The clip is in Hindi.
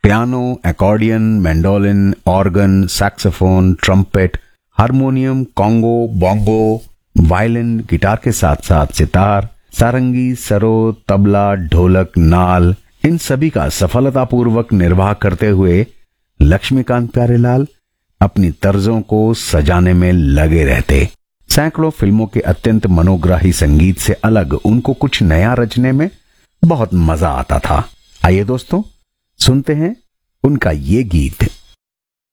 Piano, accordion, mandolin, organ, saxophone, trumpet, harmonium, Congo, bongo, violin, guitar के साथ साथ सितार, सारंगी, सरो, तबला, ढोलक, नाल, इन सभी का सफलतापूर्वक निर्वाह करते हुए लक्ष्मीकांत प्यारेलाल अपनी तर्जों को सजाने में लगे रहते। सैकड़ों फिल्मों के अत्यंत मनोग्राही संगीत से अलग उनको कुछ नया रचने में बहुत मजा आता था। आइए दोस्तों, सुनते हैं उनका ये गीत।